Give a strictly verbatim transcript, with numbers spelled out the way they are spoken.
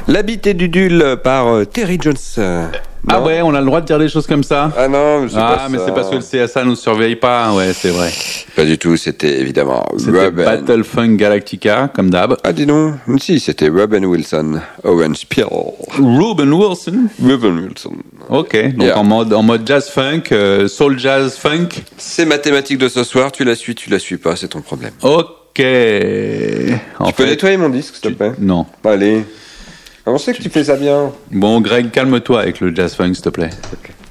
L'habité du Dul par euh, Terry Jones. Euh, Ah non. ouais, on a le droit de dire des choses comme ça. Ah non, mais c'est Ah, pas mais ça. c'est parce que le C S A nous surveille pas. Ouais, c'est vrai. Pas du tout, c'était évidemment C'était Robin. Battle Funk Galactica, comme d'hab. Ah dis donc, si, c'était Robin Wilson, Orange Peel. Ruben Wilson. Robin Wilson. Ok, donc Yeah. en mode en mode jazz funk, euh, soul jazz funk. C'est mathématique de ce soir, tu la suis, tu la suis pas, c'est ton problème. Ok. En tu peux fait, nettoyer mon disque, s'il te tu- plaît? Non. Allez. On sait que tu fais ça bien. Bon, Greg, calme-toi avec le jazz funk, s'il te plaît. Ok.